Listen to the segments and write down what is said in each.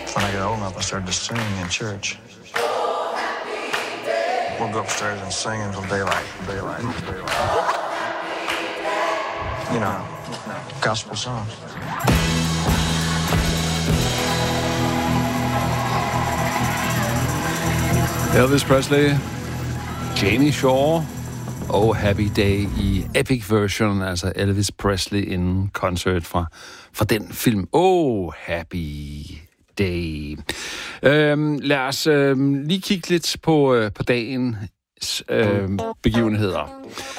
When I got old enough, I started to sing in church. We'll go upstairs and sing until daylight. You know, gospel songs. Elvis Presley, Jamie Shaw og Happy Day i epic version, altså Elvis Presley in concert fra den film. Happy Day. Lad os lige kigge lidt på dagens begivenheder.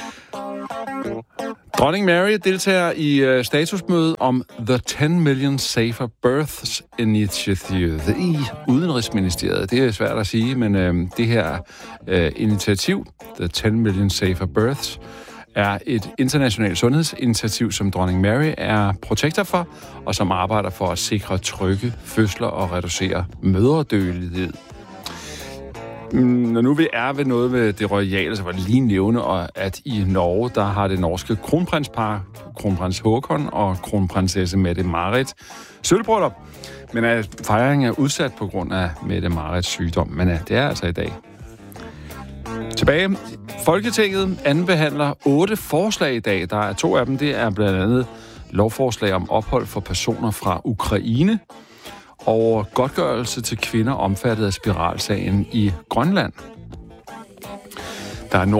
Dronning Mary deltager i statusmøde om The 10 Million Safer Births Initiative i Udenrigsministeriet. Det er svært at sige, men det her initiativ, The 10 Million Safer Births, er et internationalt sundhedsinitiativ, som dronning Mary er protektor for, og som arbejder for at sikre trygge fødsler og reducere mødredødelighed. Når nu vi er ved noget ved det royale, så var det lige nævne, at i Norge, der har det norske kronprinspar, kronprins Håkon og kronprinsesse Mette-Marit, sølvbryllup. Men fejringen er udsat på grund af Mette-Marits sygdom, men det er altså i dag. Tilbage. Folketinget andenbehandler 8 forslag i dag. Der er 2 af dem. Det er blandt andet lovforslag om ophold for personer fra Ukraine og godtgørelse til kvinder omfattet af spiralsagen i Grønland. Der er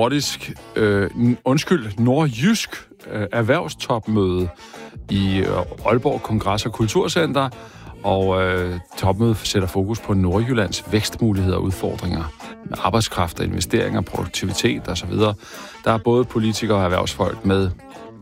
nordjysk erhvervstopmøde i Aalborg Kongress- og Kulturcenter, og topmødet sætter fokus på Nordjyllands vækstmuligheder og udfordringer med arbejdskraft og investeringer, produktivitet osv. Der er både politikere og erhvervsfolk med.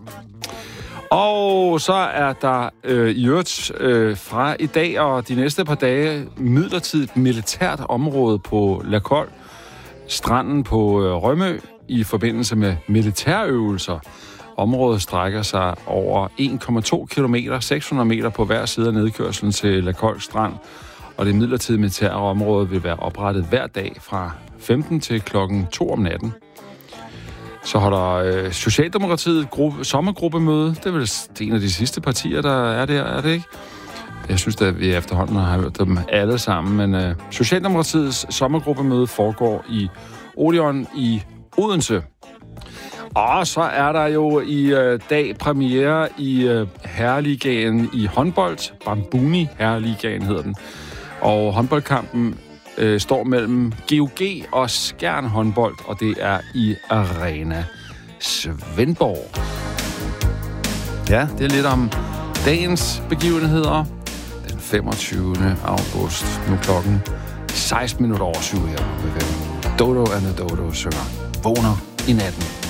Og så er der i øvrigt fra i dag og de næste par dage midlertidigt militært område på La Colle, stranden på Rømø, i forbindelse med militærøvelser. Området strækker sig over 1,2 kilometer, 600 meter på hver side af nedkørslen til La Colle Strand, og det midlertidige militære område vil være oprettet hver dag fra 15 til klokken 2 om natten. Så holder Socialdemokratiet sommergruppemøde. Det er vel en af de sidste partier, der er der, er det ikke? Jeg synes, at vi efterhånden har hørt dem alle sammen, men Socialdemokratiets sommergruppemøde foregår i Odeon i Odense. Og så er der jo i dag premiere i Herreligaen i håndbold. Bambuni Herreligaen hedder den. Og håndboldkampen står mellem GOG og Skjern håndbold, og det er i Arena Svendborg. Ja, det er lidt om dagens begivenheder. Den 25. august, nu klokken 16 minutter over 7 her. Dodo and the Dodo synger Vågner i natten.